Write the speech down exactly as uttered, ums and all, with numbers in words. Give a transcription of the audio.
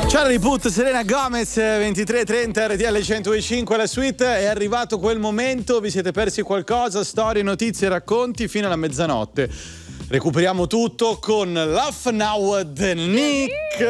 Charlie Puth, Selena Gomez, ventitré e trenta R T L centocinque, la suite. È arrivato quel momento, vi siete persi qualcosa, storie, notizie, racconti fino alla mezzanotte. Recuperiamo tutto con Laugh Now The Nick.